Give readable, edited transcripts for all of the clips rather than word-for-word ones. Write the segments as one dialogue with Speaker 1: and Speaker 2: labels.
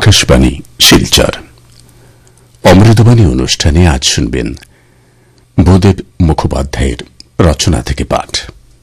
Speaker 1: আকাশবাণী শিলচর অমৃতবাণী অনুষ্ঠানে আজ শুনবেন ভূদেব মুখোপাধ্যায়ের রচনা থেকে পাঠ।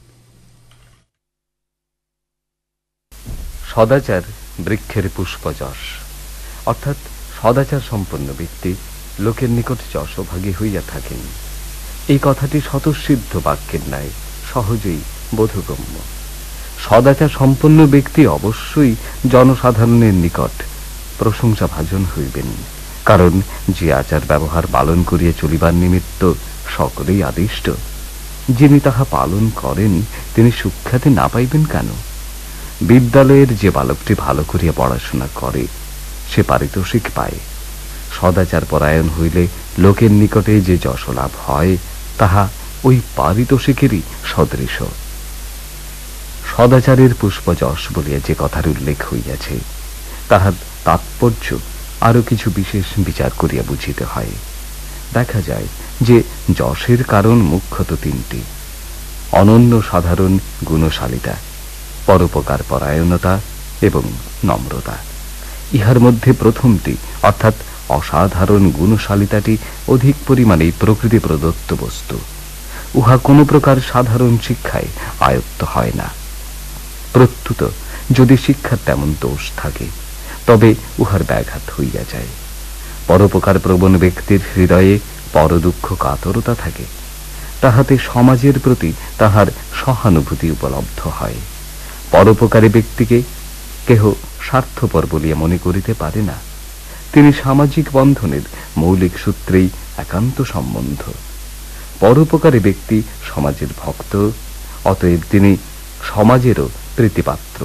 Speaker 2: সদাচার বৃক্ষের পুষ্পযশ, অর্থাৎ সদাচার সম্পন্ন ব্যক্তি লোকের নিকট যশোভাগী হইয়া থাকেন। এই কথাটি স্বতঃসিদ্ধ বাক্যের ন্যায় সহজেই বোধগম্য। সদাচার সম্পন্ন ব্যক্তি অবশ্যই জনসাধারণের নিকট প্রশংসা ভাজন হইবেন, কারণ যে আচার ব্যবহার পালন করিয়া চলিবার নিমিত্ত সকলেই আদিষ্ট, যিনি তাহা পালন করেন তিনি সুখ্যাতি না পাইবেন কেন? বিদ্যালয়ের যে বালকটি ভালো করিয়া পড়াশোনা করে সে পারিতোষিক পায়। সদাচার পরায়ণ হইলে লোকের নিকটে যে যশ লাভ হয় তাহা ওই পারিতোষিকেরই সদৃশ। সদাচারের পুষ্পযশ বলিয়া যে কথার উল্লেখ হইয়াছে তাহার তাৎপর্য আরো কিছু বিশেষ বিচার করিয়া বুঝিতে হয়। দেখা যায় যে যশের কারণ মুখ্যত তিনটি: অনন্য সাধারণ গুণশালিতা, পরোপকার পরায়ণতা এবং নম্রতা। ইহার মধ্যে প্রথমটি অর্থাৎ অসাধারণ গুণশালিতাটি অধিক পরিমাণে প্রকৃতি প্রদত্ত বস্তু। উহা কোনো প্রকার সাধারণ শিক্ষায় আয়ত্ত হয় না। প্রত্যুত যদি শিক্ষার তেমন দোষ থাকে তবে উহার ব্যাঘাত হইয়া যায়। পরোপকার প্রবণ ব্যক্তির হৃদয়ে পরদুঃখ কাতরতা থাকে, তাহাতে সমাজের প্রতি তাহার সহানুভূতি উপলব্ধ হয়। পরোপকারী ব্যক্তিকে কেহ স্বার্থপর বলিয়া মনে করিতে পারে না। তিনি সামাজিক বন্ধনের মৌলিক সূত্রেই একান্ত সম্বন্ধ। পরোপকারী ব্যক্তি সমাজের ভক্ত, অতএব তিনি সমাজেরও প্রীতিপাত্র।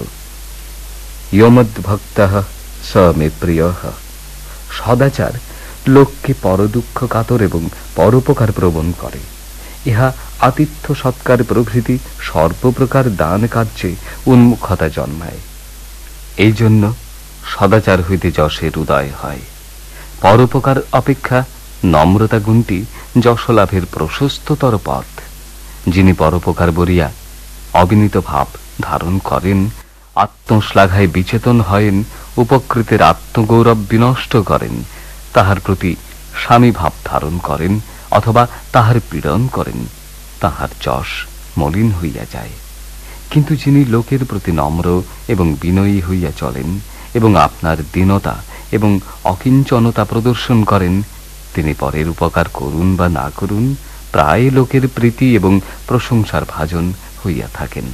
Speaker 2: ইয়মদ্ভক্তঃ স মে প্রিয়ঃ। সদাচার লোককে পরদুঃখ কাতর এবং পরোপকার প্রবণ করে। ইহা আতিথ্য সৎকার প্রভৃতি সর্বপ্রকার দান কার্যে উন্মুখতা জন্মায়। এই জন্য সদাচার হইতে যশের উদয় হয়। পরোপকার অপেক্ষা নম্রতা গুণটি যশলাভের প্রশস্ততর পথ। যিনি পরোপকার বলিয়া অবিনীত ভাব ধারণ করেন, আত্মশ্লাঘায় বিচেতন হয়েন, উপকৃতের আত্মগৌরব বিনষ্ট করেন, তাহার প্রতি স্বামী ভাব ধারণ করেন অথবা তাহার পীড়ন করেন, তাহার যশ মলিন হইয়া যায়। কিন্তু যিনি লোকের প্রতি নম্র এবং বিনয়ী হইয়া চলেন এবং আপনার দীনতা এবং অকিঞ্চনতা প্রদর্শন করেন, তিনি পরের উপকার করুন বা না করুন প্রায় লোকের প্রীতি এবং প্রশংসার ভাজন হইয়া থাকেন।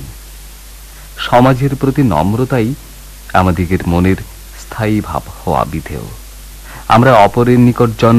Speaker 2: সমাজের প্রতি নম্রতাই আমাদিগের মনের স্থায়ী ভাব হওয়া বিধেয়। আমরা অপরের নিকট